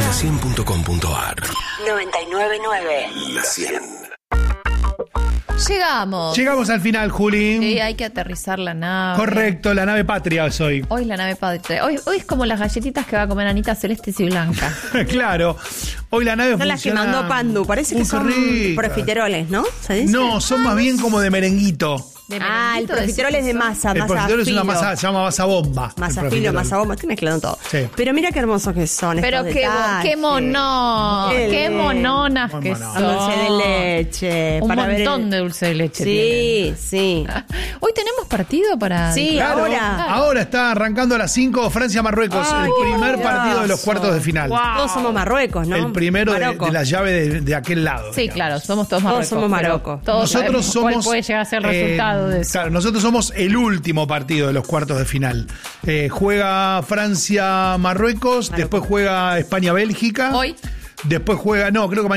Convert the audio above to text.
La100.com.ar 99.9 La 100. Llegamos al final, Juli. Sí, hay que aterrizar la nave. Correcto, la nave patria es hoy. Hoy la nave patria. Hoy es como las galletitas que va a comer Anita, celestes y blanca. Claro. Hoy la nave Son las que mandó Pandu. Parece que son profiteroles, ¿no? ¿Se dice? No, son más bien como de merenguito. El profiterol es de masa. El profiterol es una masa, se llama masa bomba. Masa filo, masa bomba, estoy mezclando todo. Sí. Pero mira qué hermosos que son. Pero qué mononas que son. Dulce de leche. Un montón de dulce de leche. Sí, sí. Hoy tenemos partido para... Sí, Claro, ahora. Ahora está arrancando a las 5 Francia-Marruecos. El primer partido de los cuartos de final. Todos somos Marruecos, ¿no? El primero de la llave de aquel lado. Sí, digamos. claro, somos todos Marruecos. somos Marruecos. Todos Nosotros sabemos cuál somos. puede llegar a ser el resultado de eso. Claro, nosotros somos el último partido de los cuartos de final. Juega Francia-Marruecos, después juega España-Bélgica. Hoy. Después juega, no, creo que